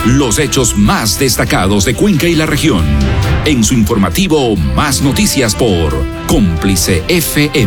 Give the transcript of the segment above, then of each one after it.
Los hechos más destacados de Cuenca y la región. En su informativo Más Noticias por Cómplice FM.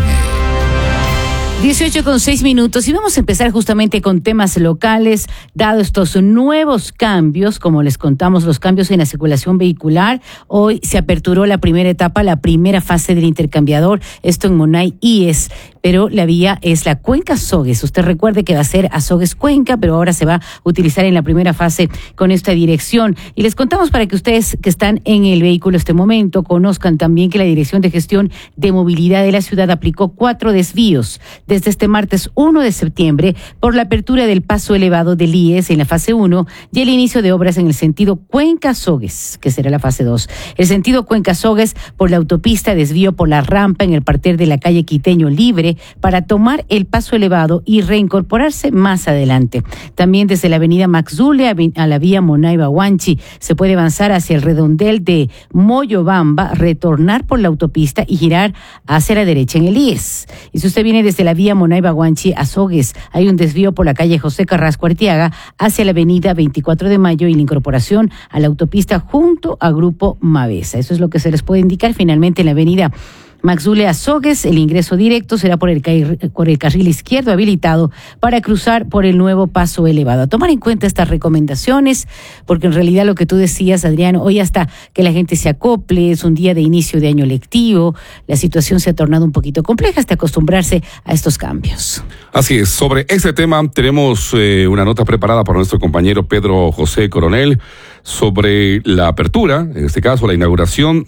18:06 y vamos a empezar justamente con temas locales, dado estos nuevos cambios, como les contamos, los cambios en la circulación vehicular. Hoy se aperturó la primera etapa, la primera fase del intercambiador, esto en Monay IES, pero la vía es la Cuenca-Azogues. Usted recuerde que va a ser Azogues-Cuenca, pero ahora se va a utilizar en la primera fase con esta dirección. Y les contamos para que ustedes que están en el vehículo este momento conozcan también que la Dirección de Gestión de Movilidad de la ciudad aplicó 4 desvíos desde este martes 1 de septiembre por la apertura del paso elevado del IES en la fase 1 y el inicio de obras en el sentido Cuenca-Azogues, que será la fase 2. El sentido Cuenca-Azogues por la autopista, desvío por la rampa en el parter de la calle Quiteño Libre para tomar el paso elevado y reincorporarse más adelante. También desde la avenida Maxule a la vía Monay-Baguanchi se puede avanzar hacia el redondel de Moyobamba, retornar por la autopista y girar hacia la derecha en el IES. Y si usted viene desde la vía Monay-Baguanchi a Azogues, hay un desvío por la calle José Carrasco Arteaga hacia la avenida 24 de Mayo y la incorporación a la autopista junto a Grupo Mavesa. Eso es lo que se les puede indicar. Finalmente, en la avenida Maxule Azogues, el ingreso directo será por el carril izquierdo habilitado para cruzar por el nuevo paso elevado. A tomar en cuenta estas recomendaciones, porque en realidad lo que tú decías, Adrián, hoy hasta que la gente se acople, es un día de inicio de año lectivo, la situación se ha tornado un poquito compleja hasta acostumbrarse a estos cambios. Así es, sobre ese tema tenemos una nota preparada para nuestro compañero Pedro José Coronel sobre la apertura, en este caso la inauguración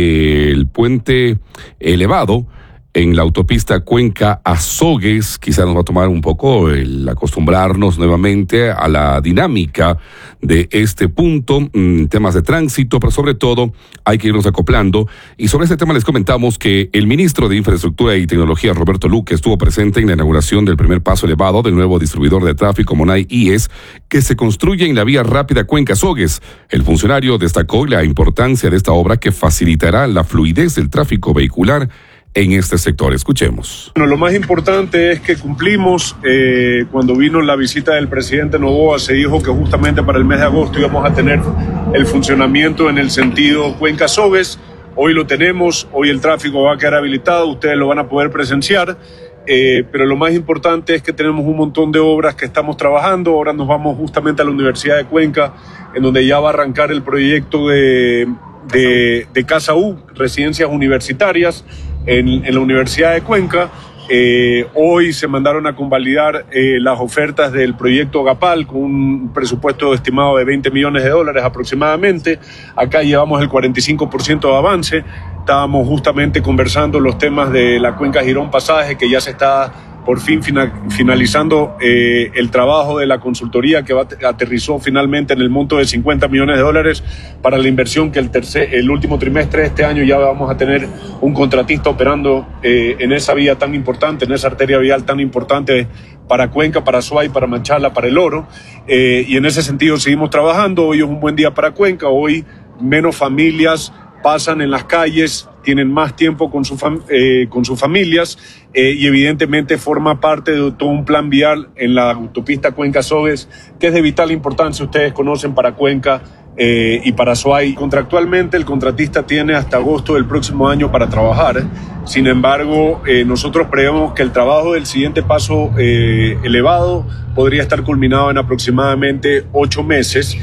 del puente elevado en la autopista Cuenca-Azogues. Quizá nos va a tomar un poco el acostumbrarnos nuevamente a la dinámica de este punto, temas de tránsito, pero sobre todo hay que irnos acoplando. Y sobre este tema les comentamos que el ministro de Infraestructura y Tecnología, Roberto Luque, estuvo presente en la inauguración del primer paso elevado del nuevo distribuidor de tráfico Monay IES, que se construye en la vía rápida Cuenca-Azogues. El funcionario destacó la importancia de esta obra que facilitará la fluidez del tráfico vehicular en este sector. Escuchemos. Bueno, lo más importante es que cumplimos. Cuando vino la visita del presidente Noboa, se dijo que justamente para el mes de agosto íbamos a tener el funcionamiento en el sentido Cuenca-Azogues. Hoy lo tenemos, hoy el tráfico va a quedar habilitado, ustedes lo van a poder presenciar. Pero lo más importante es que tenemos un montón de obras que estamos trabajando. Ahora nos vamos justamente a la Universidad de Cuenca, en donde ya va a arrancar el proyecto de Casa U, residencias universitarias, en la Universidad de Cuenca. Hoy se mandaron a convalidar las ofertas del proyecto Gapal con un presupuesto estimado de $20 millones aproximadamente. Acá llevamos el 45% de avance. Estábamos justamente conversando los temas de la Cuenca Girón Pasaje, que ya se está por fin finalizando el trabajo de la consultoría que aterrizó finalmente en el monto de $50 millones para la inversión que el último trimestre de este año ya vamos a tener un contratista operando en esa vía tan importante, en esa arteria vial tan importante para Cuenca, para Azuay, para Machala, para El Oro, y en ese sentido seguimos trabajando. Hoy es un buen día para Cuenca, hoy menos familias pasan en las calles, tienen más tiempo con sus familias y evidentemente forma parte de todo un plan vial en la autopista Cuenca-Azogues, que es de vital importancia, ustedes conocen, para Cuenca y para Azuay. Contractualmente el contratista tiene hasta agosto del próximo año para trabajar. Sin embargo, nosotros prevemos que el trabajo del siguiente paso elevado podría estar culminado en aproximadamente 8 meses.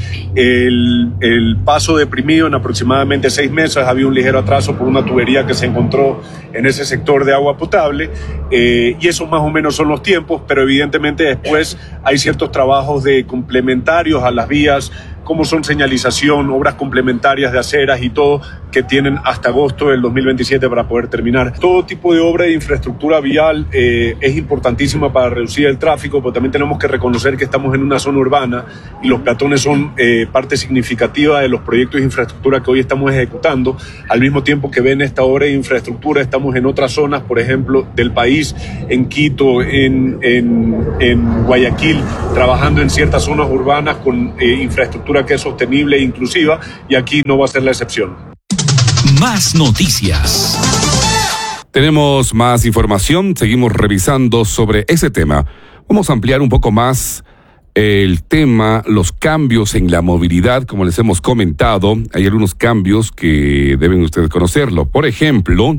El paso deprimido en aproximadamente 6 meses. Había un ligero atraso por una tubería que se encontró en ese sector de agua potable, y esos más o menos son los tiempos, pero evidentemente después hay ciertos trabajos de complementarios a las vías, como son señalización, obras complementarias de aceras y todo, que tienen hasta agosto del 2027 para poder terminar. Todo tipo de obra de infraestructura vial es importantísima para reducir el tráfico, pero también tenemos que reconocer que estamos en una zona urbana y los peatones son parte significativa de los proyectos de infraestructura que hoy estamos ejecutando. Al mismo tiempo que ven esta obra de infraestructura, estamos en otras zonas, por ejemplo, del país, en Quito, en Guayaquil, trabajando en ciertas zonas urbanas con infraestructura que es sostenible e inclusiva, y aquí no va a ser la excepción. Más noticias. Tenemos más información, seguimos revisando sobre ese tema. Vamos a ampliar un poco más el tema, los cambios en la movilidad, como les hemos comentado, hay algunos cambios que deben ustedes conocerlo. Por ejemplo,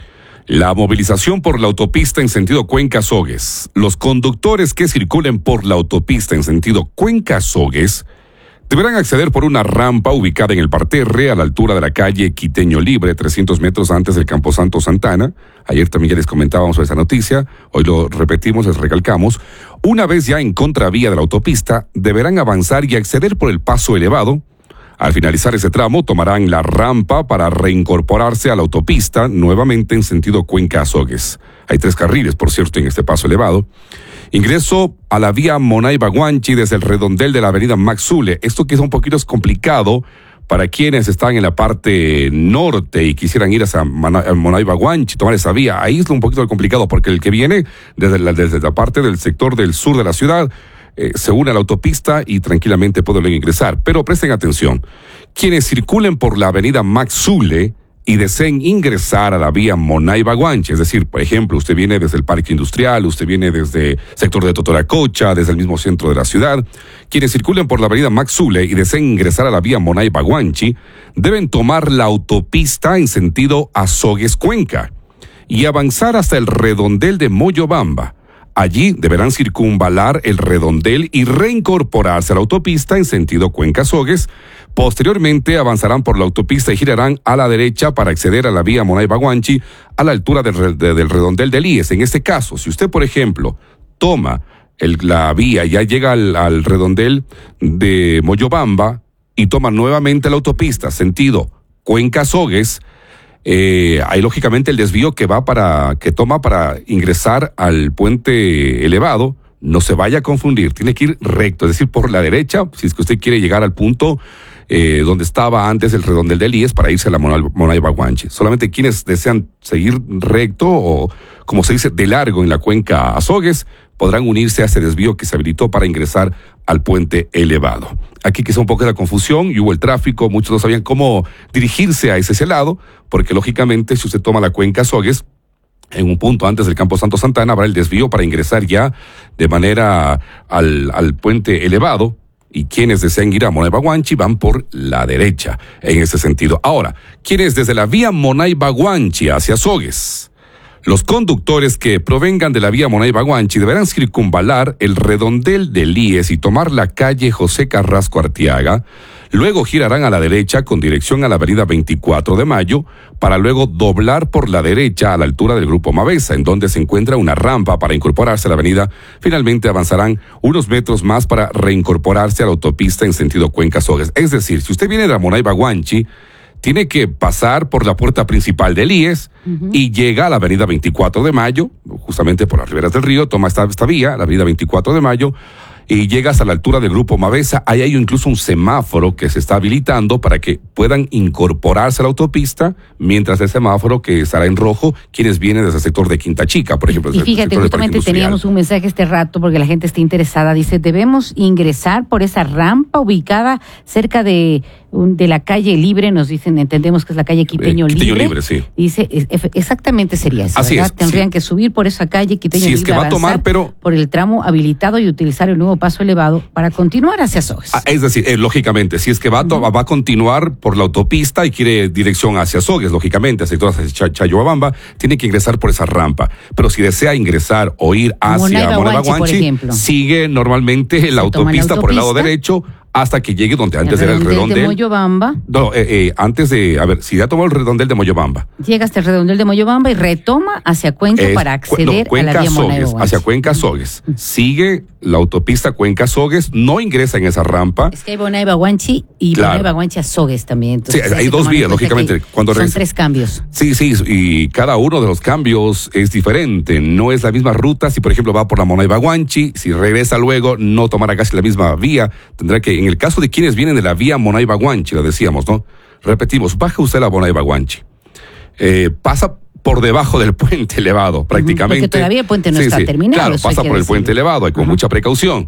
la movilización por la autopista en sentido Cuenca-Sogues. Los conductores que circulen por la autopista en sentido Cuenca-Sogues deberán acceder por una rampa ubicada en el parterre a la altura de la calle Quiteño Libre, 300 metros antes del Camposanto Santana. Ayer también ya les comentábamos sobre esa noticia, hoy lo repetimos, les recalcamos. Una vez ya en contravía de la autopista, deberán avanzar y acceder por el paso elevado. Al finalizar ese tramo, tomarán la rampa para reincorporarse a la autopista, nuevamente en sentido Cuenca-Sogues. Hay 3 carriles, por cierto, en este paso elevado. Ingreso a la vía Monaiba-Guanchi desde el redondel de la avenida Maxule. Esto que es un poquito complicado para quienes están en la parte norte y quisieran ir hacia Monaiba-Guanchi, tomar esa vía. Ahí es un poquito complicado porque el que viene desde la parte del sector del sur de la ciudad se une a la autopista y tranquilamente pueden ingresar. Pero presten atención, quienes circulen por la avenida Maxule y deseen ingresar a la vía Monaiba-Guanchi, es decir, por ejemplo, usted viene desde el Parque Industrial, usted viene desde el sector de Totoracocha, desde el mismo centro de la ciudad, quienes circulen por la avenida Maxule y deseen ingresar a la vía Monaiba-Guanchi, deben tomar la autopista en sentido Azogues-Cuenca y avanzar hasta el redondel de Moyobamba. Allí deberán circunvalar el redondel y reincorporarse a la autopista en sentido Cuenca-Sogues. Posteriormente avanzarán por la autopista y girarán a la derecha para acceder a la vía Monaiba-Guanchi a la altura del redondel del IES. En este caso, si usted, por ejemplo, toma la vía y ya llega al redondel de Moyobamba y toma nuevamente la autopista sentido Cuenca-Sogues, hay lógicamente el desvío que toma para ingresar al puente elevado. No se vaya a confundir, tiene que ir recto, es decir, por la derecha, si es que usted quiere llegar al punto donde estaba antes el redondel del IES para irse a la Monaiba-Guanchi. Solamente quienes desean seguir recto o, como se dice, de largo en la cuenca Azogues, podrán unirse a ese desvío que se habilitó para ingresar al puente elevado. Aquí quizá un poco de la confusión y hubo el tráfico, muchos no sabían cómo dirigirse a ese lado, porque lógicamente si usted toma la cuenca Azogues, en un punto antes del Camposanto Santana habrá el desvío para ingresar ya de manera al puente elevado, y quienes desean ir a Monaiba-Guanchi van por la derecha en ese sentido. Ahora, quienes desde la vía Monaiba-Guanchi hacia Azogues, los conductores que provengan de la vía Monaiba-Guanchi deberán circunvalar el redondel del IES y tomar la calle José Carrasco Arteaga. Luego girarán a la derecha con dirección a la avenida 24 de Mayo para luego doblar por la derecha a la altura del Grupo Mavesa, en donde se encuentra una rampa para incorporarse a la avenida. Finalmente avanzarán unos metros más para reincorporarse a la autopista en sentido Cuenca-Sogues. Es decir, si usted viene de la Monaiba-Guanchi, tiene que pasar por la puerta principal del IES y llega a la avenida 24 de Mayo, justamente por las riberas del río, toma esta vía, la avenida 24 de Mayo, y llegas a la altura del Grupo Mavesa. Ahí hay incluso un semáforo que se está habilitando para que puedan incorporarse a la autopista, mientras el semáforo que estará en rojo, quienes vienen desde el sector de Quinta Chica, por ejemplo. Y fíjate, justamente teníamos un mensaje este rato, porque la gente está interesada, dice, debemos ingresar por esa rampa ubicada cerca de la calle Libre, nos dicen, entendemos que es la calle Quiteño Libre. Quiteño Libre, sí. Dice, exactamente sería eso, así ¿verdad? Es, tendrían sí. que subir por esa calle Quiteño Libre, es que va a tomar, pero por el tramo habilitado y utilizar el nuevo paso elevado para continuar hacia Azogues. Es decir, lógicamente, si es que va a continuar por la autopista y quiere dirección hacia Azogues, lógicamente, hacia Chayobamba, tiene que ingresar por esa rampa. Pero si desea ingresar o ir hacia Monaiba-Guanchi, sigue normalmente la autopista por el lado derecho, hasta que llegue donde antes era el redondel de Moyobamba. No, si ya tomó el redondel de Moyobamba. Llega hasta el redondel de Moyobamba y retoma hacia Cuenca para acceder a la vía Monaiba-Guanchi. Hacia Cuenca-Sogues. Sigue la autopista Cuenca-Sogues, no ingresa en esa rampa. Es que hay Monaiba-Guanchi y Monaiba-Guanchi-Azogues también. Entonces, sí, hay dos vías, lógicamente. Son 3 cambios. Sí, y cada uno de los cambios es diferente. No es la misma ruta. Si, por ejemplo, va por la Monaiba-Guanchi, si regresa luego, no tomará casi la misma vía. Tendrá que, en el caso de quienes vienen de la vía Monaiba-Guanchi, lo decíamos, ¿no? Repetimos, baja usted la Monaiba-Guanchi. Pasa por debajo del puente elevado, prácticamente. Porque todavía el puente no está terminado. Claro, pasa por el puente elevado, hay con mucha precaución.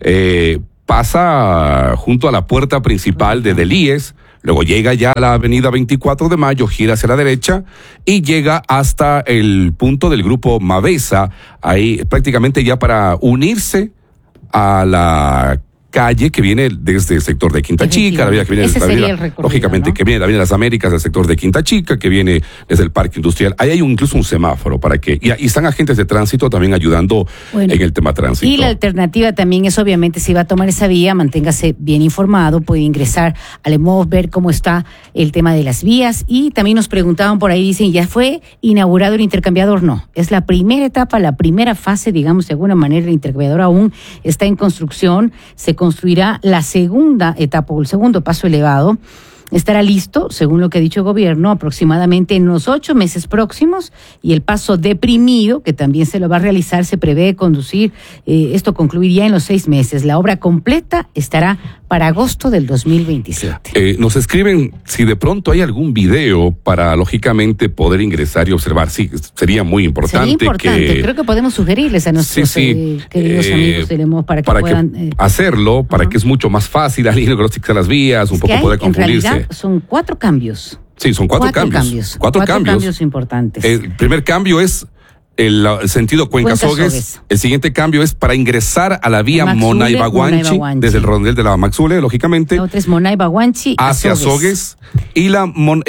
Pasa junto a la puerta principal de Delíes, luego llega ya a la avenida 24 de Mayo, gira hacia la derecha y llega hasta el punto del Grupo Mavesa, ahí prácticamente ya para unirse a la calle que viene desde el sector de Quinta Chica, la vía que viene ese desde sería el recorrido, lógicamente, ¿no? que viene de la Avenida de las Américas del sector de Quinta Chica, que viene desde el Parque Industrial. Ahí hay incluso un semáforo para que, y están agentes de tránsito también ayudando en el tema tránsito. Y la alternativa también es, obviamente, si va a tomar esa vía, manténgase bien informado, puede ingresar al EMOV, ver cómo está el tema de las vías. Y también nos preguntaban por ahí, dicen, ¿ya fue inaugurado el intercambiador? No, es la primera etapa, la primera fase, digamos, de alguna manera. El intercambiador aún está en construcción, se construirá la segunda etapa o el segundo paso elevado. Estará listo, según lo que ha dicho el gobierno, aproximadamente en los 8 meses próximos, y el paso deprimido, que también se lo va a realizar, se prevé conducir, esto concluiría en los 6 meses. La obra completa estará para agosto del 2027. Nos escriben si de pronto hay algún video para, lógicamente, poder ingresar y observar. Sí, sería muy importante. Sería importante, creo que podemos sugerirles a nuestros queridos amigos de Lemos para que puedan hacerlo, para que es mucho más fácil al diagnosticar las vías, un poco poder confundirse. En realidad son 4 cambios. Sí, son 4 cambios. 4 cambios importantes. El primer cambio es el sentido Cuenca-Sogues. El siguiente cambio es para ingresar a la vía Monaiba-Guanchi, desde el redondel de la Maxule, lógicamente. La otra es Monaiba-Guanchi hacia Sogues. Y la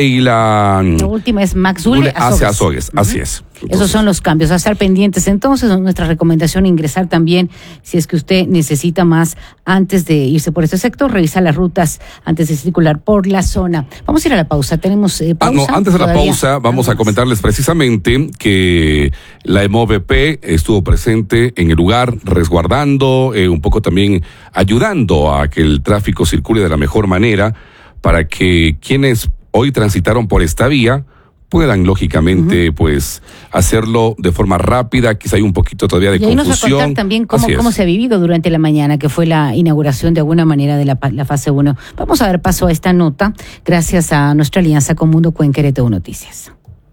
última es Maxule hacia Sogues. Así es. Entonces, esos son los cambios a estar pendientes. Entonces, nuestra recomendación, ingresar también, si es que usted necesita más antes de irse por este sector, revisar las rutas antes de circular por la zona. Vamos a ir a la pausa. ¿Tenemos pausa? Antes de la pausa, vamos a comentarles precisamente que la EMOVP estuvo presente en el lugar, resguardando, un poco también ayudando a que el tráfico circule de la mejor manera, para que quienes hoy transitaron por esta vía puedan, lógicamente, pues, hacerlo de forma rápida. Quizá hay un poquito todavía de confusión. Y ahí nos va a contar también cómo se ha vivido durante la mañana, que fue la inauguración de alguna manera de la fase 1. Vamos a dar paso a esta nota, gracias a nuestra alianza con Mundo Cuenca y RTV Noticias.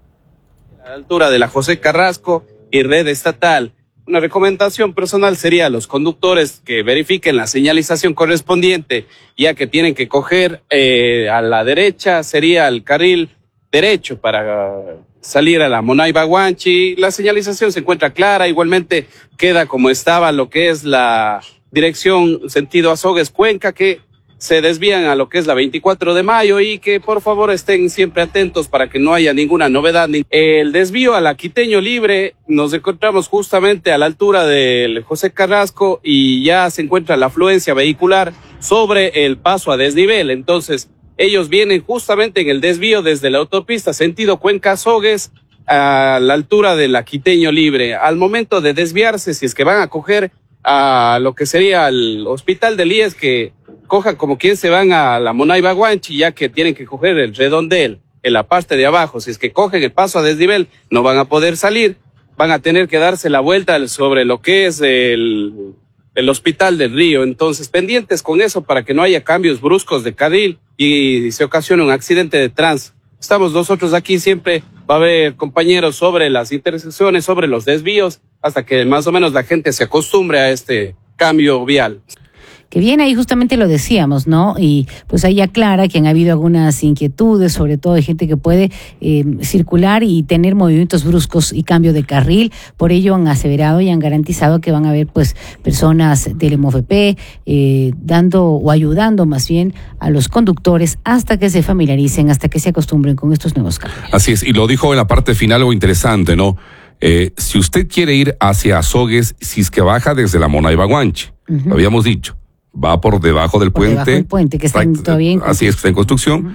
A la altura de la José Carrasco y red estatal, una recomendación personal sería a los conductores que verifiquen la señalización correspondiente, ya que tienen que coger a la derecha, sería el carril derecho para salir a la Monaiba-Guanchi. La señalización se encuentra clara, igualmente queda como estaba lo que es la dirección sentido Azogues-Cuenca, que se desvían a lo que es la 24 de mayo y que por favor estén siempre atentos para que no haya ninguna novedad. El desvío a la Quiteño Libre, nos encontramos justamente a la altura del José Carrasco y ya se encuentra la afluencia vehicular sobre el paso a desnivel. Entonces, ellos vienen justamente en el desvío desde la autopista sentido Cuenca-Sogues a la altura de la Quiteño Libre. Al momento de desviarse, si es que van a coger a lo que sería el Hospital del IES, que cojan como quien se van a la Monaiba-Guanchi, ya que tienen que coger el redondel en la parte de abajo. Si es que cogen el paso a desnivel, no van a poder salir, van a tener que darse la vuelta sobre lo que es el Hospital del Río. Entonces, pendientes con eso para que no haya cambios bruscos de carril y se ocasione un accidente de tránsito. Estamos nosotros aquí, siempre va a haber compañeros sobre las intersecciones, sobre los desvíos, hasta que más o menos la gente se acostumbre a este cambio vial. Que bien, ahí justamente lo decíamos, ¿no? Y pues ahí aclara que han habido algunas inquietudes, sobre todo de gente que puede circular y tener movimientos bruscos y cambio de carril. Por ello han aseverado y han garantizado que van a haber pues personas del EMOVP dando o ayudando más bien a los conductores hasta que se familiaricen, hasta que se acostumbren con estos nuevos cambios. Así es, y lo dijo en la parte final algo interesante, ¿no? Si usted quiere ir hacia Azogues, si es que baja desde la Monaiba-Guanchi, lo habíamos dicho, va por debajo del puente. Debajo del puente, que está todavía en construcción. Así es, está en construcción.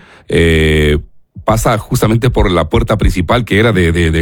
Pasa justamente por la puerta principal que era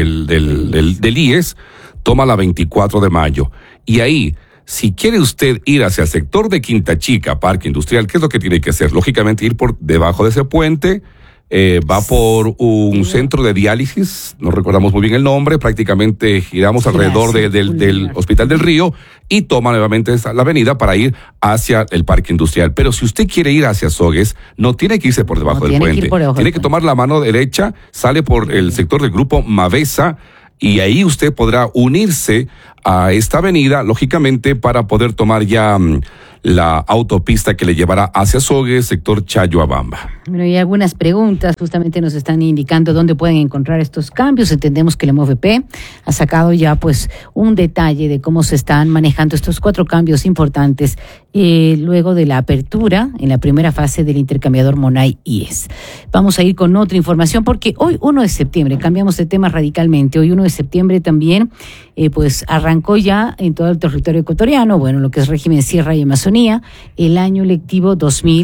del IES, toma la 24 de mayo. Y ahí, si quiere usted ir hacia el sector de Quinta Chica, Parque Industrial, ¿qué es lo que tiene que hacer? Lógicamente ir por debajo de ese puente. Va por un centro de diálisis, no recordamos muy bien el nombre, prácticamente giramos alrededor del Hospital del Río y toma nuevamente la avenida para ir hacia el Parque Industrial. Pero si usted quiere ir hacia Sogues, no tiene que irse por debajo del puente, tiene que tomar la mano derecha, sale por el sector del Grupo Mavesa, y ahí usted podrá unirse a esta avenida, lógicamente, para poder tomar ya la autopista que le llevará hacia Azogues, sector Chayoabamba. Bueno, y algunas preguntas justamente nos están indicando dónde pueden encontrar estos cambios. Entendemos que el MOVP ha sacado ya pues un detalle de cómo se están manejando estos 4 cambios importantes luego de la apertura en la primera fase del intercambiador Monay-IES. Vamos a ir con otra información porque hoy 1 de septiembre, cambiamos de tema radicalmente, hoy 1 de septiembre también pues arrancó ya en todo el territorio ecuatoriano, bueno, lo que es régimen Sierra y Amazonía, el año lectivo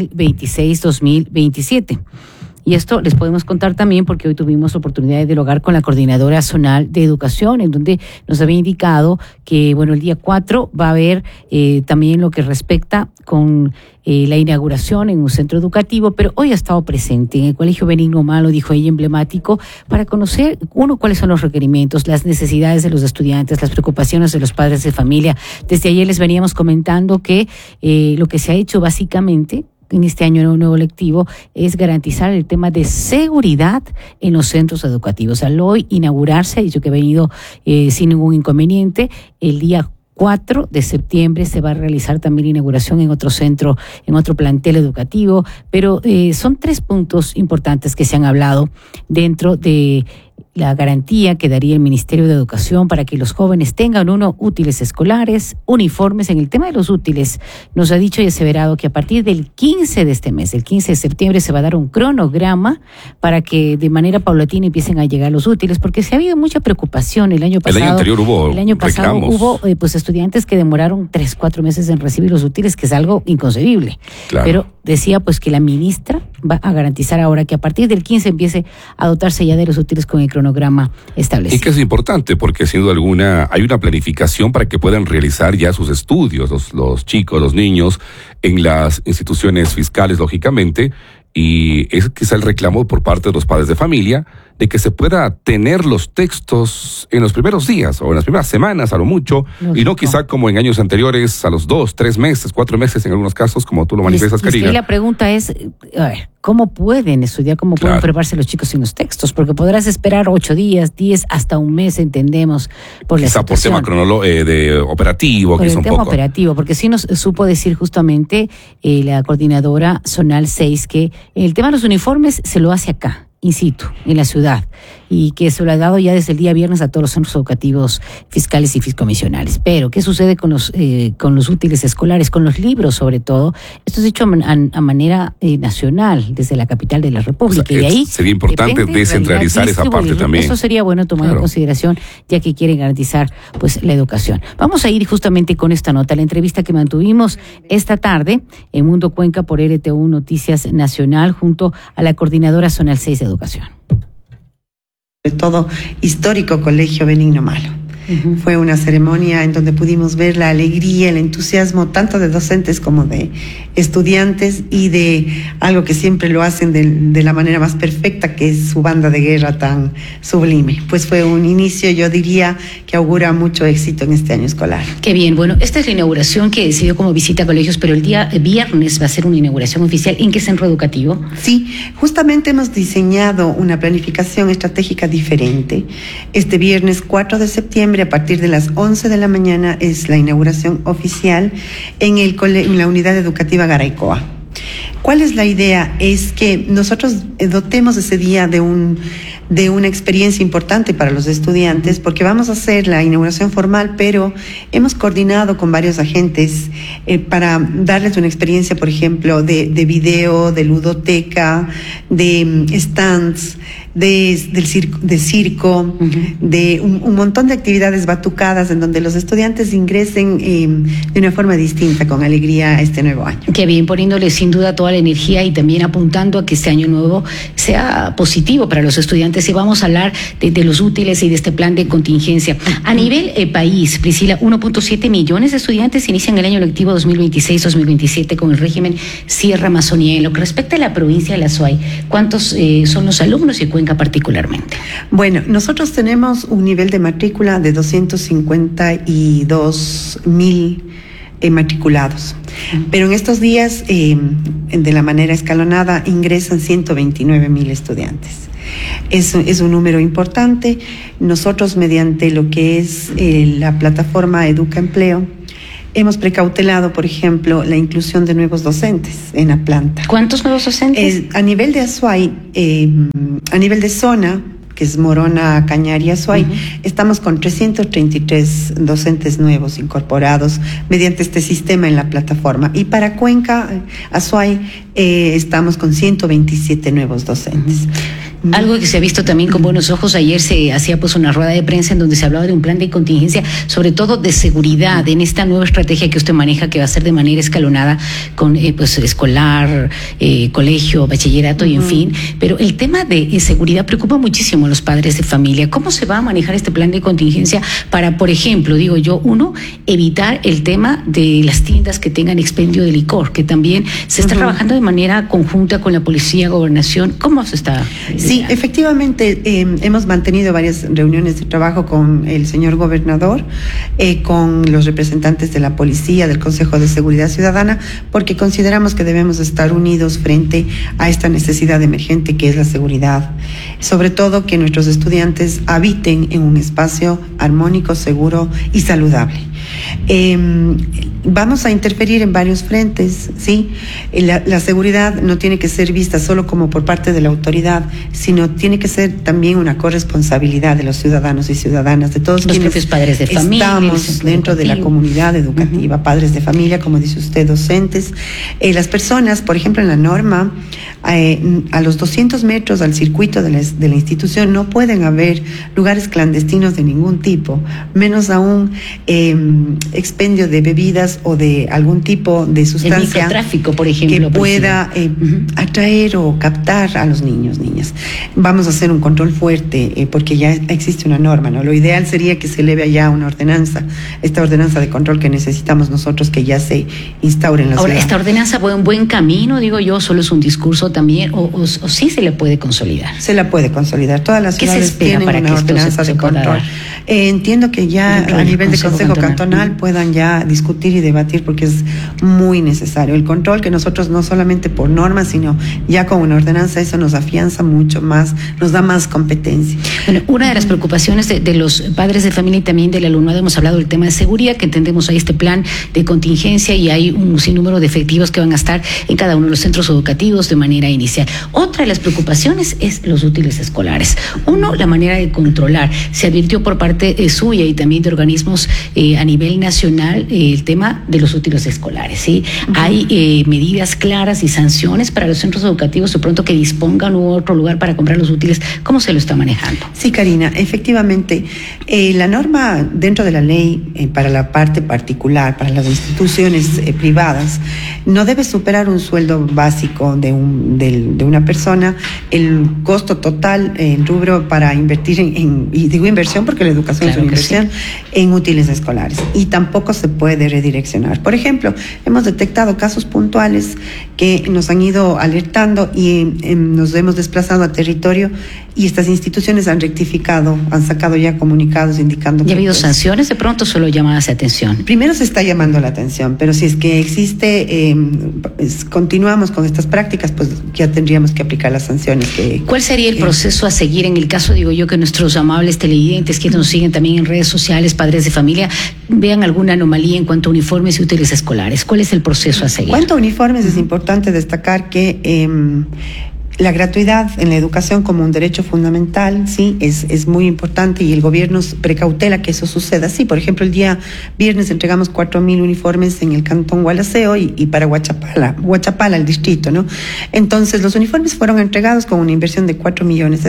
2026-2027. Y esto les podemos contar también porque hoy tuvimos la oportunidad de dialogar con la Coordinadora Zonal de Educación, en donde nos había indicado que, bueno, el día 4 va a haber también lo que respecta con la inauguración en un centro educativo, pero hoy ha estado presente en el Colegio Benigno Malo, dijo ella, emblemático, para conocer, uno, cuáles son los requerimientos, las necesidades de los estudiantes, las preocupaciones de los padres de familia. Desde ayer les veníamos comentando que lo que se ha hecho básicamente en este año nuevo lectivo es garantizar el tema de seguridad en los centros educativos. Al hoy inaugurarse, ha dicho que ha venido sin ningún inconveniente, el día 4 de septiembre se va a realizar también inauguración en otro centro, en otro plantel educativo, pero son 3 puntos importantes que se han hablado dentro de la garantía que daría el Ministerio de Educación para que los jóvenes tengan, uno, útiles escolares, uniformes. En el tema de los útiles, nos ha dicho y aseverado que a partir del 15 de este mes, el 15 de septiembre, se va a dar un cronograma para que de manera paulatina empiecen a llegar los útiles, porque se ha habido mucha preocupación el año pasado. El año pasado hubo pues estudiantes que demoraron 3-4 meses en recibir los útiles, que es algo inconcebible. Claro. Pero decía pues que la ministra va a garantizar ahora que a partir del 15 empiece a dotarse ya de los útiles con el cronograma establecido. Y que es importante porque sin duda alguna hay una planificación para que puedan realizar ya sus estudios, los chicos, los niños, en las instituciones fiscales, lógicamente, y es quizá el reclamo por parte de los padres de familia de que se pueda tener los textos en los primeros días o en las primeras semanas a lo mucho, y no quizá como en años anteriores a los 2, 3 meses, 4 meses en algunos casos, como tú lo manifiestas, Karina. Y la pregunta es, a ver, ¿cómo pueden estudiar, cómo pueden prepararse los chicos sin los textos? Porque podrás esperar 8 días, 10, hasta un mes, entendemos, por la situación. Quizá por tema de operativo, por quizá el tema operativo, porque sí nos supo decir justamente la coordinadora zonal 6 que el tema de los uniformes se lo hace acá, in situ, en la ciudad, y que se lo ha dado ya desde el día viernes a todos los centros educativos fiscales y fiscomisionales. Pero, ¿qué sucede con los útiles escolares, con los libros sobre todo? Esto es hecho a manera nacional, desde la capital de la República. O sea, y de ahí sería importante descentralizar esa parte también. Eso sería bueno tomar en consideración, ya que quieren garantizar pues la educación. Vamos a ir justamente con esta nota, la entrevista que mantuvimos esta tarde en Mundo Cuenca por RTU Noticias Nacional junto a la Coordinadora Zonal 6 de Educación. Sobre todo histórico Colegio Benigno Malo. Fue una ceremonia en donde pudimos ver la alegría, el entusiasmo tanto de docentes como de estudiantes y de algo que siempre lo hacen de la manera más perfecta, que es su banda de guerra tan sublime. Pues fue un inicio, yo diría, que augura mucho éxito en este año escolar. Qué bien, bueno, esta es la inauguración que decidió como visita a colegios, pero el día viernes va a ser una inauguración oficial. ¿En qué centro educativo? Sí, justamente hemos diseñado una planificación estratégica diferente. Este viernes 4 de septiembre, a partir de las 11 de la mañana, es la inauguración oficial en la unidad educativa Garaycoa. ¿Cuál es la idea? Es que nosotros dotemos ese día de una experiencia importante para los estudiantes, porque vamos a hacer la inauguración formal, pero hemos coordinado con varios agentes para darles una experiencia, por ejemplo, de video, de ludoteca, de stands, de circo, de un montón de actividades batucadas en donde los estudiantes ingresen de una forma distinta, con alegría, a este nuevo año. Qué bien, poniéndole sin duda toda la energía y también apuntando a que este año nuevo sea positivo para los estudiantes. Y vamos a hablar de los útiles y de este plan de contingencia. A nivel país, Priscila, 1.7 millones de estudiantes inician el año lectivo 2026-2027 con el régimen Sierra Amazonía. En lo que respecta a la provincia de la SUAY, ¿cuántos son los alumnos y Cuenca particularmente? Bueno, nosotros tenemos un nivel de matrícula de 252,000 matriculados. Pero en estos días, de la manera escalonada, ingresan 129,000 estudiantes. Es un número importante. Nosotros, mediante lo que es la plataforma Educa Empleo, hemos precautelado, por ejemplo, la inclusión de nuevos docentes en la planta. ¿Cuántos nuevos docentes? A nivel de Azuay, a nivel de zona, que es Morona, Cañar y Azuay, estamos con 333 docentes nuevos incorporados mediante este sistema en la plataforma. Y para Cuenca, Azuay, estamos con 127 nuevos docentes. Algo que se ha visto también con buenos ojos, ayer se hacía pues una rueda de prensa en donde se hablaba de un plan de contingencia, sobre todo de seguridad, en esta nueva estrategia que usted maneja, que va a ser de manera escalonada con pues escolar, colegio, bachillerato y en fin, pero el tema de seguridad preocupa muchísimo a los padres de familia. ¿Cómo se va a manejar este plan de contingencia para, por ejemplo, digo yo, evitar el tema de las tiendas que tengan expendio de licor, que también se está trabajando de manera conjunta con la policía, gobernación? ¿Cómo se está? Sí, efectivamente, hemos mantenido varias reuniones de trabajo con el señor gobernador, con los representantes de la policía, del Consejo de Seguridad Ciudadana, porque consideramos que debemos estar unidos frente a esta necesidad emergente que es la seguridad. Sobre todo que nuestros estudiantes habiten en un espacio armónico, seguro y saludable. Vamos a interferir en varios frentes, ¿sí? La seguridad no tiene que ser vista solo como por parte de la autoridad, sino tiene que ser también una corresponsabilidad de los ciudadanos y ciudadanas, de todos los quienes propios padres de familia, estamos dentro de la comunidad educativa, padres de familia, como dice usted, docentes. Las personas, por ejemplo, en la norma, a los 200 metros al circuito de la institución no pueden haber lugares clandestinos de ningún tipo, menos aún expendio de bebidas o de algún tipo de sustancia. El microtráfico, por ejemplo. Que pueda atraer o captar a los niños, niñas. Vamos a hacer un control fuerte porque ya existe una norma, ¿no? Lo ideal sería que se eleve allá una ordenanza, esta ordenanza de control que necesitamos nosotros que ya se instaure en la ciudad. Ahora, ¿esta ordenanza va en buen camino, digo yo, solo es un discurso también, o sí se le puede consolidar? Se la puede consolidar. Todas las ciudades tienen una ordenanza de control. Entiendo que ya a nivel de Consejo Cantonal puedan ya discutir y debatir porque es muy necesario. El control que nosotros no solamente por normas, sino ya con una ordenanza, eso nos afianza mucho más, nos da más competencia. Bueno, una de las preocupaciones de los padres de familia y también del alumnado, hemos hablado del tema de seguridad, que entendemos ahí este plan de contingencia y hay un sinnúmero de efectivos que van a estar en cada uno de los centros educativos de manera inicial. Otra de las preocupaciones es los útiles escolares. Uno, la manera de controlar. Se advirtió por parte suya y también de organismos a nivel nacional el tema de los útiles escolares, ¿sí? Hay medidas claras y sanciones para los centros educativos de pronto que dispongan u otro lugar para comprar los útiles. ¿Cómo se lo está manejando? Sí, Karina, efectivamente, la norma dentro de la ley para la parte particular, para las instituciones privadas, no debe superar un sueldo básico de una persona. El costo total, el rubro para invertir y digo inversión porque la educación es una inversión, en útiles escolares, y tampoco se puede redireccionar. Por ejemplo, hemos detectado casos puntuales que nos han ido alertando y nos hemos desplazado a territorio y estas instituciones han rectificado, han sacado ya comunicados indicando ¿Ya ha habido sanciones de pronto, solo llamadas de atención? Primero se está llamando la atención, pero si es que existe, continuamos con estas prácticas, pues ya tendríamos que aplicar las sanciones. ¿Cuál sería el proceso a seguir en el caso, digo yo, que nuestros amables televidentes, quienes nos siguen también en redes sociales, padres de familia, vean alguna anomalía en cuanto a uniformes y útiles escolares? ¿Cuál es el proceso a seguir? En cuanto a uniformes, es importante destacar que la gratuidad en la educación como un derecho fundamental, sí, es muy importante y el gobierno precautela que eso suceda. Sí, por ejemplo, el día viernes entregamos 4,000 uniformes en el cantón Gualaceo y para Huachapala, el distrito, ¿no? Entonces, los uniformes fueron entregados con una inversión de $4 millones.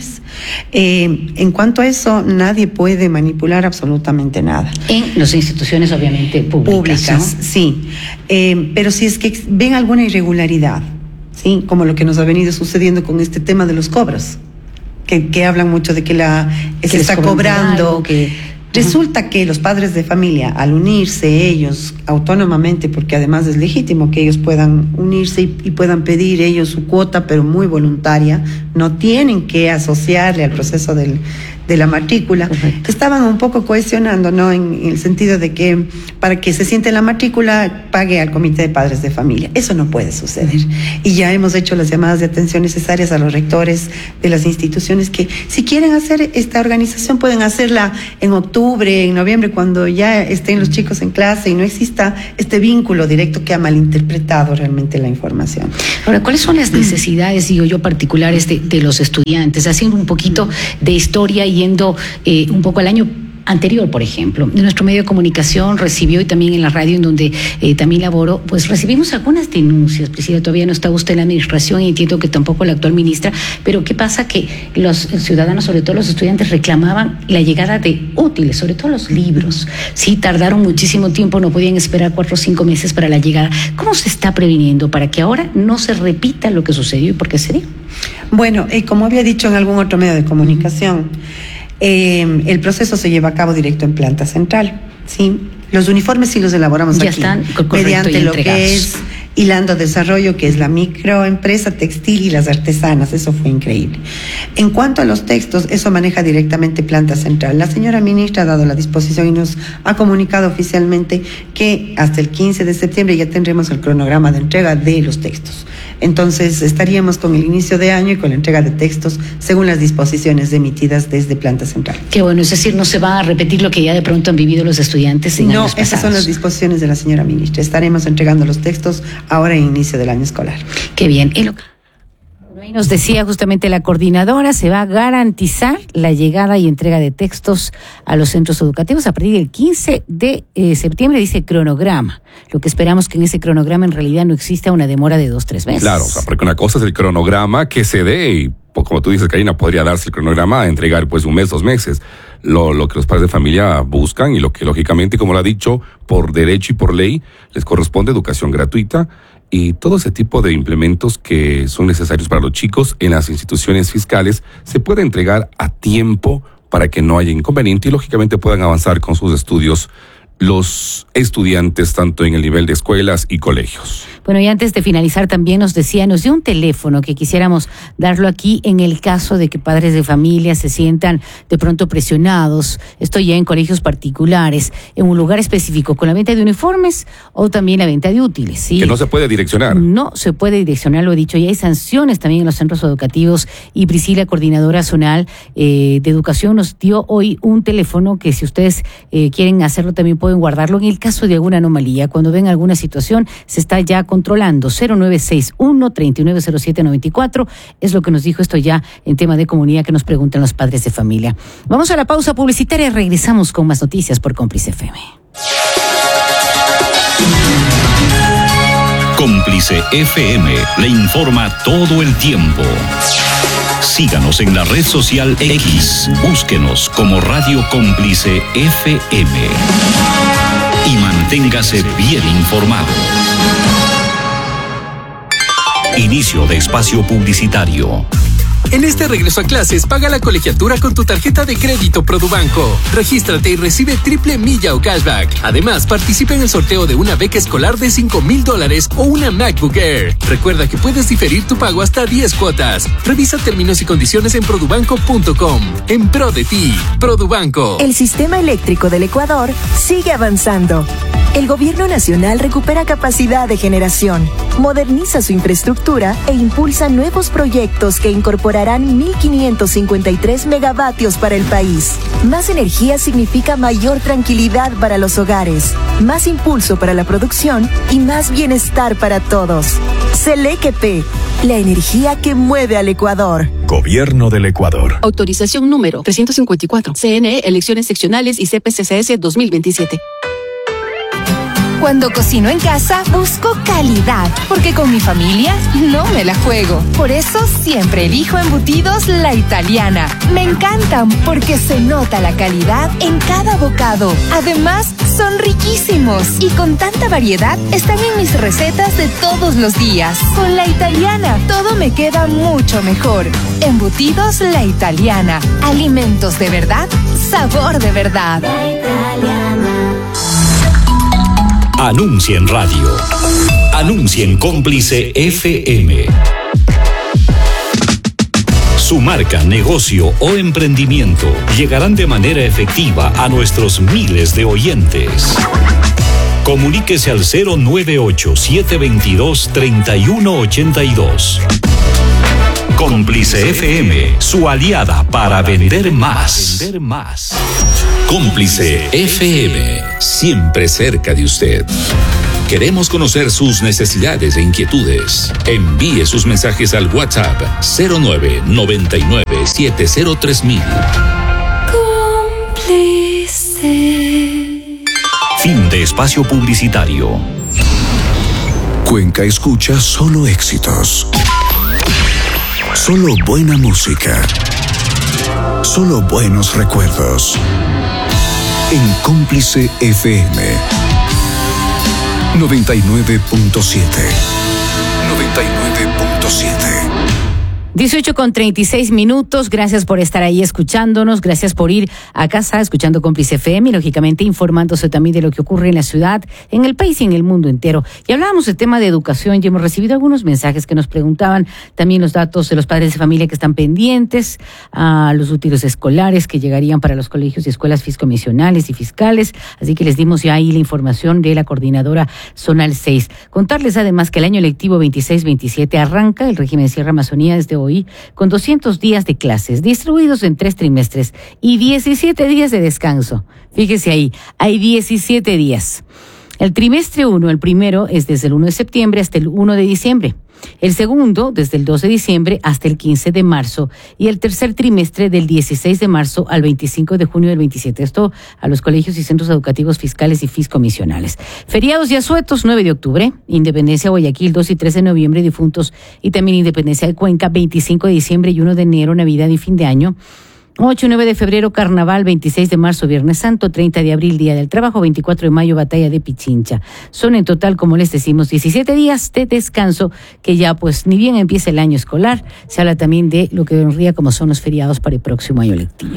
En cuanto a eso, nadie puede manipular absolutamente nada. En las instituciones, obviamente, públicas, ¿no? Sí. Pero si es que ven alguna irregularidad, ¿sí? Como lo que nos ha venido sucediendo con este tema de los cobros, que hablan mucho de que se está cobrando. Resulta que los padres de familia, al unirse ellos autónomamente, porque además es legítimo que ellos puedan unirse y puedan pedir ellos su cuota, pero muy voluntaria, no tienen que asociarle al proceso del de la matrícula, estaban un poco cohesionando, ¿no? En el sentido de que para que se siente en la matrícula pague al comité de padres de familia. Eso no puede suceder. Y ya hemos hecho las llamadas de atención necesarias a los rectores de las instituciones que si quieren hacer esta organización pueden hacerla en octubre, en noviembre, cuando ya estén los chicos en clase y no exista este vínculo directo que ha malinterpretado realmente la información. Ahora, ¿cuáles son las necesidades, digo yo, particulares de los estudiantes? Haciendo un poquito de historia, yendo un poco al año anterior, por ejemplo, nuestro medio de comunicación recibió, y también en la radio en donde también laboro, pues recibimos algunas denuncias. Priscila, todavía no está usted en la administración y entiendo que tampoco la actual ministra, pero ¿qué pasa? Que los ciudadanos, sobre todo los estudiantes, reclamaban la llegada de útiles, sobre todo los libros. Sí, tardaron muchísimo tiempo, no podían esperar 4 o 5 meses para la llegada. ¿Cómo se está previniendo para que ahora no se repita lo que sucedió y por qué se dio? Bueno, como había dicho en algún otro medio de comunicación, el proceso se lleva a cabo directo en planta central, ¿sí? Los uniformes sí los elaboramos ya aquí, están mediante lo que es Hilando Desarrollo, que es la microempresa textil y las artesanas. Eso fue increíble. En cuanto a los textos, eso maneja directamente planta central. La señora ministra ha dado la disposición y nos ha comunicado oficialmente que hasta el 15 de septiembre ya tendremos el cronograma de entrega de los textos. Entonces estaríamos con el inicio de año y con la entrega de textos según las disposiciones emitidas desde planta central. Qué bueno, es decir, no se va a repetir lo que ya de pronto han vivido los estudiantes en años pasados. No, esas son las disposiciones de la señora ministra. Estaremos entregando los textos ahora en inicio del año escolar. Qué bien. Ahí nos decía justamente la coordinadora, se va a garantizar la llegada y entrega de textos a los centros educativos a partir del 15 de septiembre, dice cronograma. Lo que esperamos que en ese cronograma en realidad no exista una demora de 2-3 meses. Claro, o sea, porque una cosa es el cronograma que se dé y, como tú dices, Karina, podría darse el cronograma a entregar pues 1 mes, 2 meses. Lo que los padres de familia buscan y lo que lógicamente, como lo ha dicho, por derecho y por ley, les corresponde educación gratuita y todo ese tipo de implementos que son necesarios para los chicos en las instituciones fiscales se puede entregar a tiempo para que no haya inconveniente y lógicamente puedan avanzar con sus estudios los estudiantes tanto en el nivel de escuelas y colegios. Bueno, y antes de finalizar también nos dio un teléfono que quisiéramos darlo aquí en el caso de que padres de familia se sientan de pronto presionados, esto ya en colegios particulares, en un lugar específico, con la venta de uniformes o también la venta de útiles, ¿sí? Que no se puede direccionar. No se puede direccionar, lo he dicho, y hay sanciones también en los centros educativos, y Priscila, coordinadora zonal de educación, nos dio hoy un teléfono que si ustedes quieren hacerlo también pueden guardarlo en el caso de alguna anomalía, cuando ven alguna situación, se está ya controlando. 0961-390794 es lo que nos dijo esto ya en tema de comunidad que nos preguntan los padres de familia. Vamos a la pausa publicitaria y regresamos con más noticias por Cómplice FM. Cómplice FM le informa todo el tiempo. Síganos en la red social X, búsquenos como Radio Cómplice FM y manténgase bien informado. Inicio de espacio publicitario. En este regreso a clases, paga la colegiatura con tu tarjeta de crédito Produbanco. Regístrate y recibe triple milla o cashback. Además, participa en el sorteo de una beca escolar de $5,000 o una MacBook Air. Recuerda que puedes diferir tu pago hasta 10 cuotas. Revisa términos y condiciones en produbanco.com. En pro de ti, Produbanco. El sistema eléctrico del Ecuador sigue avanzando. El gobierno nacional recupera capacidad de generación, moderniza su infraestructura e impulsa nuevos proyectos que incorporarán 1.553 megavatios para el país. Más energía significa mayor tranquilidad para los hogares, más impulso para la producción y más bienestar para todos. Selequep, la energía que mueve al Ecuador. Gobierno del Ecuador. Autorización número 354. CNE, elecciones seccionales y CPCCS 2027. Cuando cocino en casa, busco calidad, porque con mi familia no me la juego. Por eso siempre elijo embutidos La Italiana. Me encantan porque se nota la calidad en cada bocado. Además, son riquísimos y con tanta variedad están en mis recetas de todos los días. Con La Italiana, todo me queda mucho mejor. Embutidos La Italiana. Alimentos de verdad, sabor de verdad. La Italiana. Anuncia en radio. Anuncia en Cómplice FM. Su marca, negocio o emprendimiento llegarán de manera efectiva a nuestros miles de oyentes. Comuníquese al 098-722-3182. Cómplice FM, su aliada para vender más. Cómplice FM, siempre cerca de usted. Queremos conocer sus necesidades e inquietudes. Envíe sus mensajes al WhatsApp 0999-703000. Cómplice. Fin de espacio publicitario. Cuenca escucha solo éxitos. Solo buena música. Solo buenos recuerdos. En Cómplice FM 99.7. 99.7. 18:36. Gracias por estar ahí escuchándonos. Gracias por ir a casa escuchando Cómplice FM y lógicamente informándose también de lo que ocurre en la ciudad, en el país y en el mundo entero. Y hablábamos del tema de educación y hemos recibido algunos mensajes que nos preguntaban también los datos de los padres de familia que están pendientes a los útiles escolares que llegarían para los colegios y escuelas fiscomisionales y fiscales. Así que les dimos ya ahí la información de la coordinadora zonal 6. Contarles además que el año lectivo 26-27 arranca el régimen Sierra Amazonía desde hoy, con 200 días de clases distribuidos en 3 trimestres y 17 días de descanso. Fíjese ahí, hay 17 días. El trimestre 1, el primero, es desde el 1 de septiembre hasta el 1 de diciembre. El segundo, desde el 2 de diciembre hasta el 15 de marzo. Y el tercer trimestre, del 16 de marzo al 25 de junio del 27. Esto a los colegios y centros educativos fiscales y fiscomisionales. Feriados y asuetos, 9 de octubre. Independencia Guayaquil, 2 y 3 de noviembre, difuntos. Y también Independencia de Cuenca, 25 de diciembre y 1 de enero, Navidad y fin de año. 8 y 9 de febrero, Carnaval, 26 de marzo, Viernes Santo, 30 de abril, Día del Trabajo, 24 de mayo, Batalla de Pichincha. Son en total, como les decimos, 17 días de descanso que ya pues ni bien empieza el año escolar, se habla también de lo que vendría como son los feriados para el próximo año lectivo.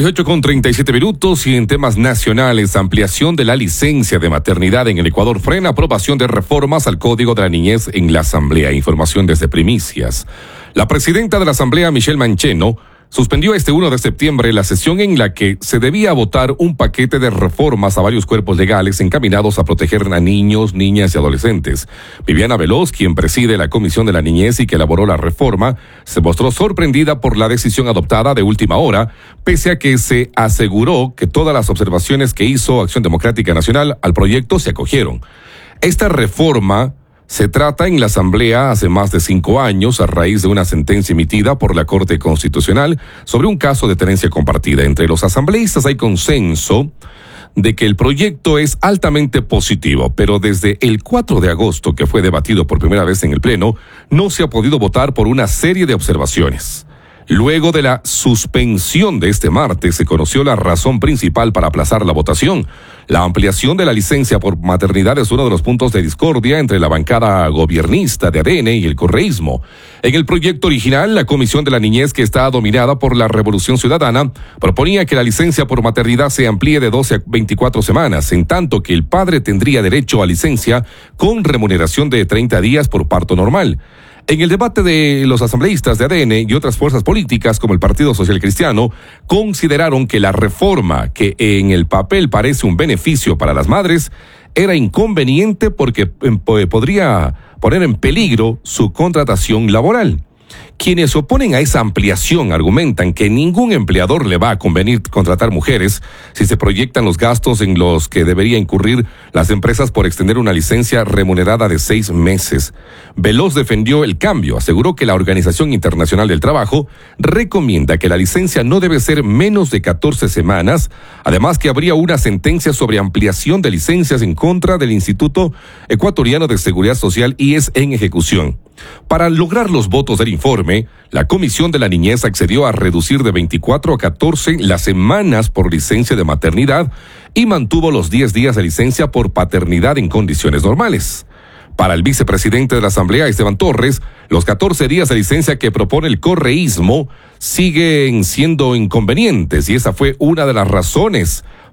18:37 y en temas nacionales, ampliación de la licencia de maternidad en el Ecuador frena aprobación de reformas al Código de la Niñez en la Asamblea. Información desde Primicias. La presidenta de la Asamblea, Michelle Mancheno, suspendió este 1 de septiembre la sesión en la que se debía votar un paquete de reformas a varios cuerpos legales encaminados a proteger a niños, niñas y adolescentes. Viviana Veloz, quien preside la Comisión de la Niñez y que elaboró la reforma, se mostró sorprendida por la decisión adoptada de última hora, pese a que se aseguró que todas las observaciones que hizo Acción Democrática Nacional al proyecto se acogieron. Esta reforma se trata en la Asamblea hace más de 5 años a raíz de una sentencia emitida por la Corte Constitucional sobre un caso de tenencia compartida. Entre los asambleístas hay consenso de que el proyecto es altamente positivo, pero desde el 4 de agosto, que fue debatido por primera vez en el Pleno, no se ha podido votar por una serie de observaciones. Luego de la suspensión de este martes, se conoció la razón principal para aplazar la votación. La ampliación de la licencia por maternidad es uno de los puntos de discordia entre la bancada gobiernista de ADN y el correísmo. En el proyecto original, la Comisión de la Niñez, que está dominada por la Revolución Ciudadana, proponía que la licencia por maternidad se amplíe de 12 a 24 semanas, en tanto que el padre tendría derecho a licencia con remuneración de 30 días por parto normal. En el debate de los asambleístas de ADN y otras fuerzas políticas como el Partido Social Cristiano, consideraron que la reforma, que en el papel parece un beneficio para las madres, era inconveniente porque podría poner en peligro su contratación laboral. Quienes se oponen a esa ampliación argumentan que ningún empleador le va a convenir contratar mujeres si se proyectan los gastos en los que debería incurrir las empresas por extender una licencia remunerada de 6 meses. Veloz defendió el cambio, aseguró que la Organización Internacional del Trabajo recomienda que la licencia no debe ser menos de 14 semanas, además que habría una sentencia sobre ampliación de licencias en contra del Instituto Ecuatoriano de Seguridad Social IES en ejecución. Para lograr los votos del informe, la Comisión de la Niñez accedió a reducir de 24 a 14 las semanas por licencia de maternidad y mantuvo los 10 días de licencia por paternidad en condiciones normales. Para el vicepresidente de la Asamblea, Esteban Torres, los 14 días de licencia que propone el correísmo siguen siendo inconvenientes y esa fue una de las razones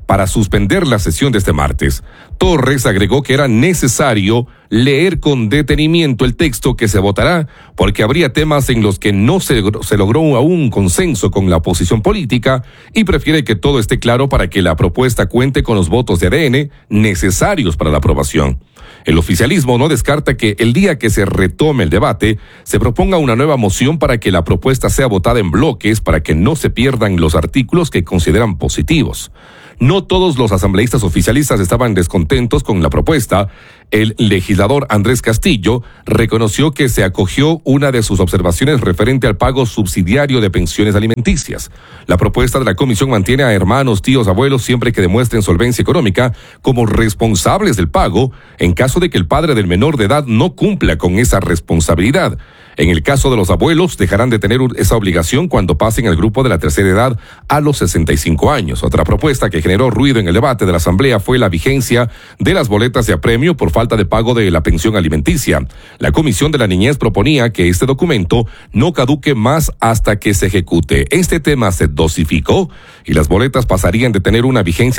para suspender la sesión de este martes. Torres agregó que era necesario leer con detenimiento el texto que se votará, porque habría temas en los que no se logró aún consenso con la oposición política y prefiere que todo esté claro para que la propuesta cuente con los votos de ADN necesarios para la aprobación. El oficialismo no descarta que el día que se retome el debate se proponga una nueva moción para que la propuesta sea votada en bloques para que no se pierdan los artículos que consideran positivos. No todos los asambleístas oficialistas estaban descontentos con la propuesta. El legislador Andrés Castillo reconoció que se acogió una de sus observaciones referente al pago subsidiario de pensiones alimenticias. La propuesta de la comisión mantiene a hermanos, tíos, abuelos, siempre que demuestren solvencia económica, como responsables del pago en caso de que el padre del menor de edad no cumpla con esa responsabilidad. En el caso de los abuelos, dejarán de tener esa obligación cuando pasen al grupo de la tercera edad a los 65 años. Otra propuesta que generó ruido en el debate de la Asamblea fue la vigencia de las boletas de apremio por falta de pago de la pensión alimenticia. La Comisión de la Niñez proponía que este documento no caduque más hasta que se ejecute. Este tema se dosificó y las boletas pasarían de tener una vigencia